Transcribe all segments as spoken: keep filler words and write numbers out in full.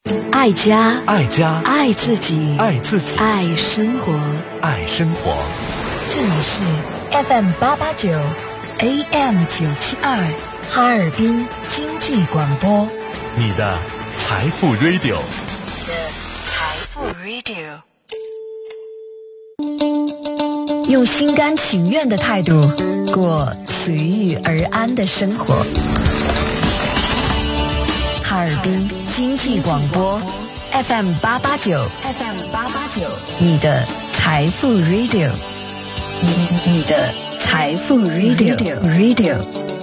爱家， 爱家， 爱自己， 爱自己， 爱生活， 爱生活。 这里是 F M 八八九 A M 九七二哈尔滨经济广播， 你的财富 Radio， 你的财富 Radio， 用心甘情愿的态度过随遇而安的生活。哈尔滨经济广播 F M 八八九 F M 八八九，你的财富 Radio， 你你的财富 Radio Radio。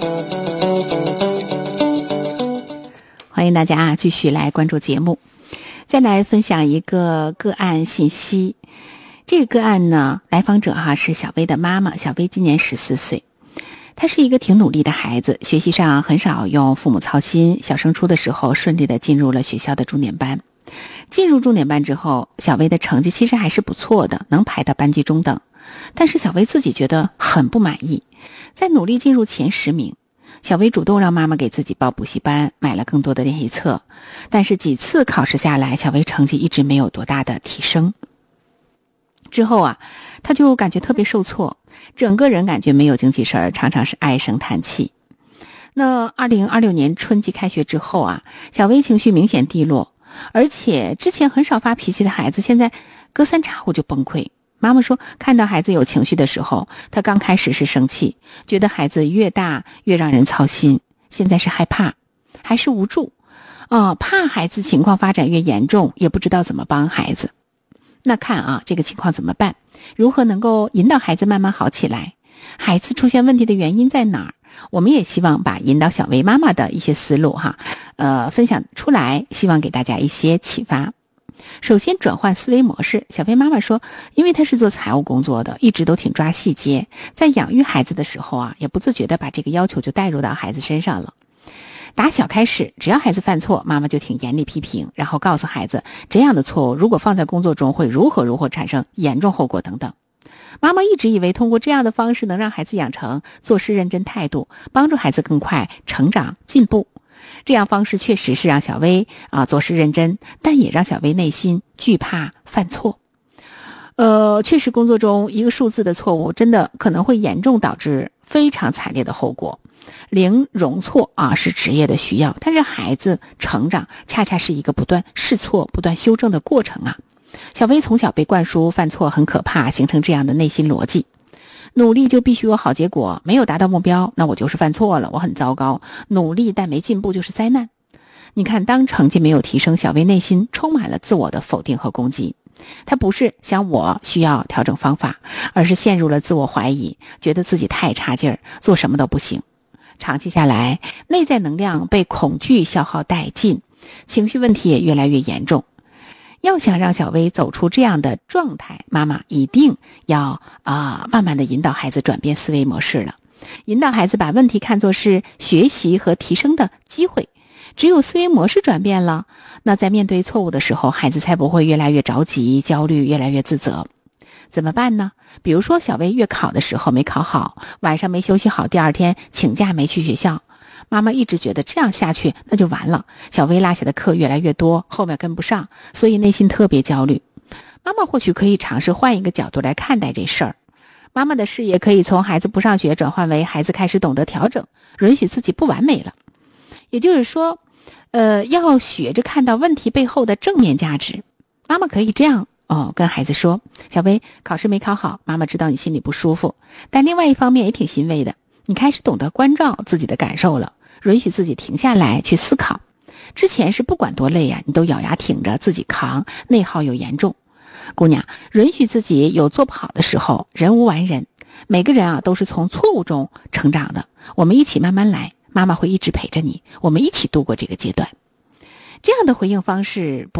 欢迎大家啊，继续来关注节目。再来分享一个个案信息。这个个案呢，来访者哈、啊、是小薇的妈妈，小薇今年十四岁。他是一个挺努力的孩子，学习上很少用父母操心，小升初的时候顺利的进入了学校的重点班。进入重点班之后，小薇的成绩其实还是不错的，能排到班级中等。但是小薇自己觉得很不满意，在努力进入前十名。小薇主动让妈妈给自己报补习班，买了更多的练习册。但是几次考试下来，小薇成绩一直没有多大的提升。之后啊，他就感觉特别受挫，整个人感觉没有精气神儿，常常是唉声叹气。那二零二六年春季开学之后啊，小薇情绪明显低落，而且之前很少发脾气的孩子，现在隔三差五就崩溃。妈妈说，看到孩子有情绪的时候，她刚开始是生气，觉得孩子越大越让人操心，现在是害怕，还是无助，呃，怕孩子情况发展越严重，也不知道怎么帮孩子。那看啊，这个情况怎么办？如何能够引导孩子慢慢好起来？孩子出现问题的原因在哪儿？我们也希望把引导小薇妈妈的一些思路哈，呃，分享出来，希望给大家一些启发。首先，转换思维模式。小薇妈妈说，因为她是做财务工作的，一直都挺抓细节，在养育孩子的时候啊，也不自觉地把这个要求就带入到孩子身上了。打小开始，只要孩子犯错，妈妈就挺严厉批评，然后告诉孩子这样的错误如果放在工作中会如何如何产生严重后果等等。妈妈一直以为通过这样的方式能让孩子养成做事认真态度，帮助孩子更快成长进步。这样方式确实是让小薇啊做事认真，但也让小薇内心惧怕犯错。呃，确实工作中一个数字的错误真的可能会严重导致非常惨烈的后果。零容错啊是职业的需要，但是孩子成长恰恰是一个不断试错、不断修正的过程啊。小薇从小被灌输犯错很可怕，形成这样的内心逻辑。努力就必须有好结果，没有达到目标，那我就是犯错了，我很糟糕。努力但没进步就是灾难。你看，当成绩没有提升，小薇内心充满了自我的否定和攻击。她不是想我需要调整方法，而是陷入了自我怀疑，觉得自己太差劲儿，做什么都不行。长期下来，内在能量被恐惧消耗殆尽，情绪问题也越来越严重。要想让小薇走出这样的状态，妈妈一定要啊、呃、慢慢的引导孩子转变思维模式了，引导孩子把问题看作是学习和提升的机会。只有思维模式转变了，那在面对错误的时候，孩子才不会越来越着急、焦虑，越来越自责。怎么办呢？比如说小薇月考的时候没考好，晚上没休息好，第二天请假没去学校。妈妈一直觉得这样下去那就完了，小薇落下的课越来越多，后面跟不上，所以内心特别焦虑。妈妈或许可以尝试换一个角度来看待这事儿。妈妈的视野可以从孩子不上学转换为孩子开始懂得调整，允许自己不完美了。也就是说，呃，要学着看到问题背后的正面价值。妈妈可以这样哦，跟孩子说，小薇，考试没考好，妈妈知道你心里不舒服，但另外一方面也挺欣慰的，你开始懂得关照自己的感受了，允许自己停下来去思考。之前是不管多累呀、啊，你都咬牙挺着自己扛，内耗又严重。姑娘，允许自己有做不好的时候，人无完人，每个人啊都是从错误中成长的，我们一起慢慢来，妈妈会一直陪着你，我们一起度过这个阶段。这样的回应方式不